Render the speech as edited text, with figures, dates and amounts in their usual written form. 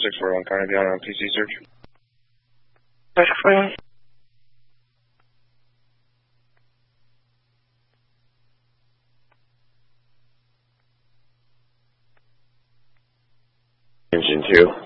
641 Carnegie on PC search. Perfect for you. Engine 2.